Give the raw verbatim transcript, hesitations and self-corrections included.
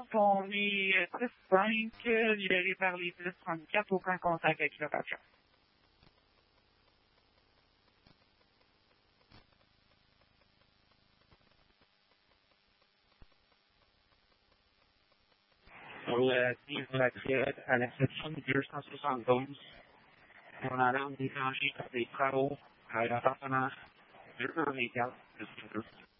exemple, on est dix cinq, libéré par les dix trente-quatre, aucun contact avec le patient. Relative à la, à la section deux cent soixante-douze, on a l'alarme déclenchée par des travaux à l'appartement deux cent vingt-quatre.